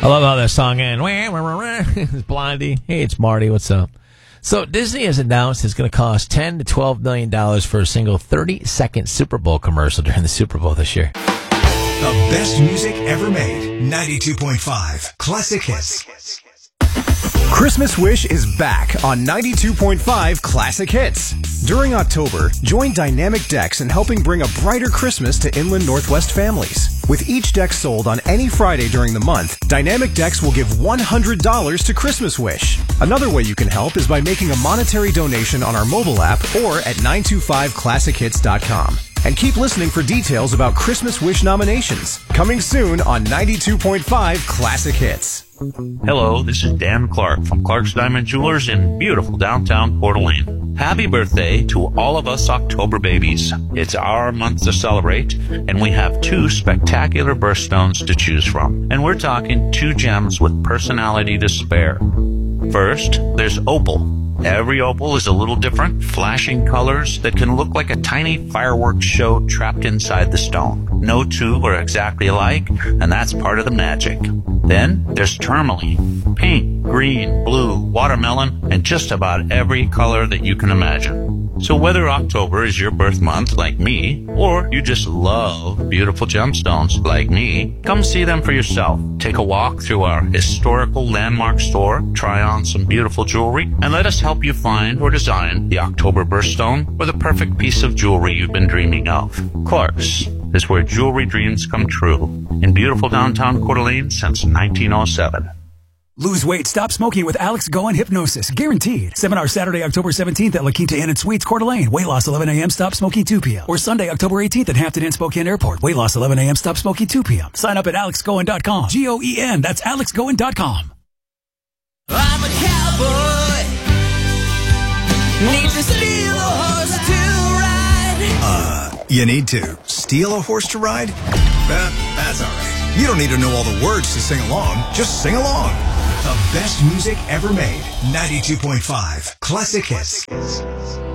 I love how that song ends. It's Blondie. Hey, it's Marty. What's up? So Disney has announced it's going to cost $10 to $12 million for a single 30-second Super Bowl commercial during the Super Bowl this year. The best music ever made. 92.5 Classic Hits. Christmas Wish is back on 92.5 Classic Hits. During October, join Dynamic Decks in helping bring a brighter Christmas to Inland Northwest families. With each deck sold on any Friday during the month, Dynamic Decks will give $100 to Christmas Wish. Another way you can help is by making a monetary donation on our mobile app or at 925classichits.com. And keep listening for details about Christmas Wish nominations. Coming soon on 92.5 Classic Hits. Hello, this is Dan Clark from Clark's Diamond Jewelers in beautiful downtown Coeur d'Alene. Happy birthday to all of us October babies. It's our month to celebrate, and we have two spectacular birthstones to choose from. And we're talking two gems with personality to spare. First, there's opal. Every opal is a little different, flashing colors that can look like a tiny fireworks show trapped inside the stone. No two are exactly alike, and that's part of the magic. Then there's tourmaline, pink, green, blue, watermelon, and just about every color that you can imagine. So whether October is your birth month like me, or you just love beautiful gemstones like me, come see them for yourself. Take a walk through our historical landmark store, try on some beautiful jewelry, and let us help you find or design the October birthstone or the perfect piece of jewelry you've been dreaming of. Clark's is where jewelry dreams come true. In beautiful downtown Coeur d'Alene since 1907. Lose weight, stop smoking with Alex Goen Hypnosis. Guaranteed. Seminar Saturday, October 17th at La Quinta Inn and Suites, Coeur d'Alene. Weight loss 11 a.m., stop smoking 2 p.m. Or Sunday, October 18th at Hampton Inn Spokane Airport. Weight loss 11 a.m., stop smoking 2 p.m. Sign up at alexgoen.com. Goen, that's alexgoen.com. I'm a cowboy. Need to steal a horse to ride. You need to steal a horse to ride? That's all right. You don't need to know all the words to sing along. Just sing along. The best music ever made. 92.5 Classic Hits.